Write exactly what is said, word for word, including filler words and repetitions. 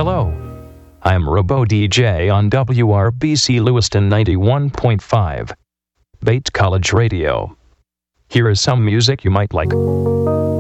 Hello, I'm Robo D J on W R B C Lewiston ninety-one point five, Bates College Radio. Here is some music you might like.